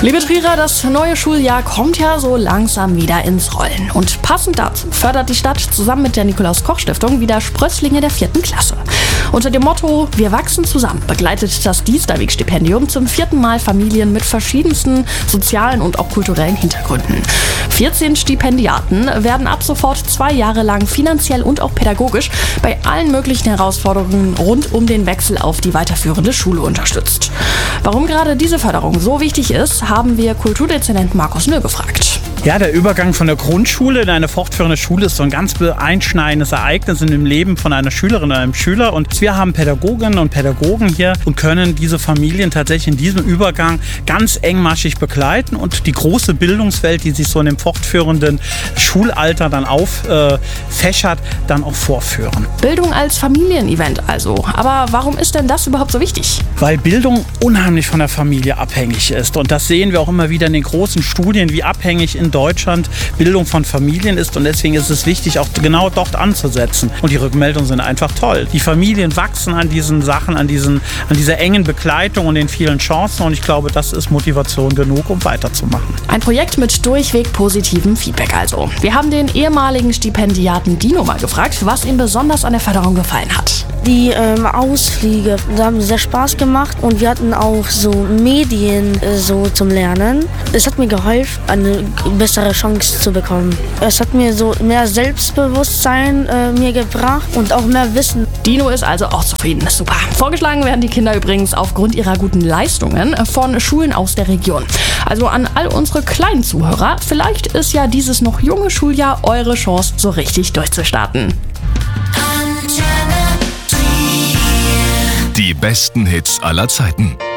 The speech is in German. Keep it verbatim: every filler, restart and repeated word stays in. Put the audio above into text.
Liebe Trierer, das neue Schuljahr kommt ja so langsam wieder ins Rollen. Und passend dazu fördert die Stadt zusammen mit der Nikolaus-Koch-Stiftung wieder Sprösslinge der vierten Klasse. Unter dem Motto „Wir wachsen zusammen" begleitet das Diesterweg-Stipendium zum vierten Mal Familien mit verschiedensten sozialen und auch kulturellen Hintergründen. vierzehn Stipendiaten werden ab sofort zwei Jahre lang finanziell und auch pädagogisch bei allen möglichen Herausforderungen rund um den Wechsel auf die weiterführende Schule unterstützt. Warum gerade diese Förderung so wichtig ist, haben wir Kulturdezernent Markus Nö gefragt. Ja, der Übergang von der Grundschule in eine fortführende Schule ist so ein ganz einschneidendes Ereignis in dem Leben von einer Schülerin oder einem Schüler. Und wir haben Pädagoginnen und Pädagogen hier und können diese Familien tatsächlich in diesem Übergang ganz engmaschig begleiten und die große Bildungswelt, die sich so in dem fortführenden Schulalter dann auffächert, äh, dann auch vorführen. Bildung als Familienevent also. Aber warum ist denn das überhaupt so wichtig? Weil Bildung unheimlich von der Familie abhängig ist. Und das sehen wir auch immer wieder in den großen Studien, wie abhängig in Deutschland Bildung von Familien ist. Und deswegen ist es wichtig, auch genau dort anzusetzen. Und die Rückmeldungen sind einfach toll. Die Familien wachsen an diesen Sachen, an, diesen, an dieser engen Begleitung und den vielen Chancen. Und ich glaube, das ist Motivation genug, um weiterzumachen. Ein Projekt mit durchweg positivem Feedback also. Wir haben den ehemaligen Stipendiaten Dino mal gefragt, was ihm besonders an der Förderung gefallen hat. Die ähm, Ausflüge, da haben sehr Spaß gemacht und wir hatten auch so Medien äh, so zum Lernen. Es hat mir geholfen, eine bessere Chance zu bekommen. Es hat mir so mehr Selbstbewusstsein äh, mir gebracht und auch mehr Wissen. Dino ist also auch zufrieden. Super. Vorgeschlagen werden die Kinder übrigens aufgrund ihrer guten Leistungen von Schulen aus der Region. Also an all unsere kleinen Zuhörer, vielleicht ist ja dieses noch junge Schuljahr eure Chance, so richtig durchzustarten. Die besten Hits aller Zeiten.